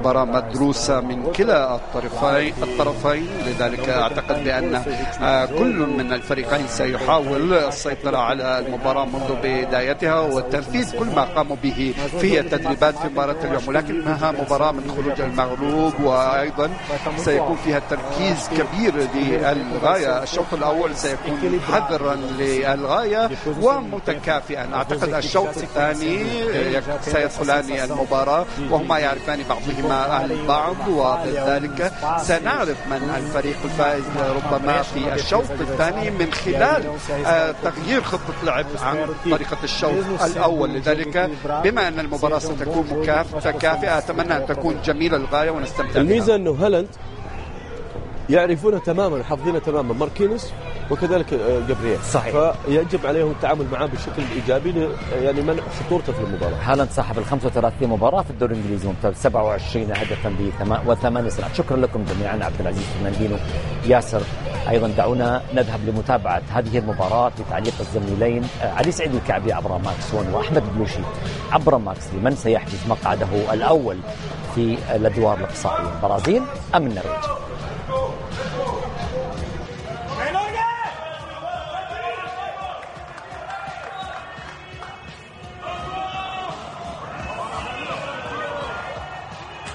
مباراة مدروسة من كلا الطرفين، لذلك أعتقد بأن كل من الفريقين سيحاول السيطرة على المباراة منذ بدايتها وتنفيذ كل ما قاموا به في التدريبات في مباراة اليوم، ولكنها مباراة من خروج المغلوب، وأيضا سيكون فيها تركيز كبير للغاية. الشوط الأول سيكون حذرا للغاية ومتكافئا. أعتقد الشوط الثاني سيدخلان المباراة وهما يعرفان بعضهما البعض، وبذلك سنعرف من الفريق الفائز ربما في الشوط الثاني من خلال تغيير خطة لعب عن طريقة الشوط الأول. لذلك بما أن المباراة ستكون متكافئة أتمنى أن تكون جميلة للغاية ونستمتع. الميزة أنه هالاند يعرفونه تماما، حافظينه تماما، ماركينيس وكذلك جابرييل، صحيح، فيجب عليهم التعامل معه بشكل إيجابي يعني منع خطورته في المباراة. هالاند صاحب ال 35 مباراة في الدوري الإنجليزي، ممتاز، 27 هدفا و8 سنوات. شكرا لكم جميعا، عبد العزيز فرناندينو، ياسر. أيضا دعونا نذهب لمتابعة هذه المباراة بتعليق الزميلين علي سعيد الكعبي عبر ماكس 1 وأحمد بلوشي عبر ماكس، لمن سيحجز مقعده الأول في الأدوار الإقصائية، البرازيل أم النرويج.